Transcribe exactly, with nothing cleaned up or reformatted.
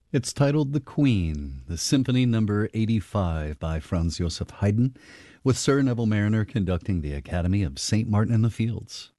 It's titled The Queen, the Symphony Number eighty-five by Franz Joseph Haydn, with Sir Neville Marriner conducting the Academy of Saint Martin in the Fields.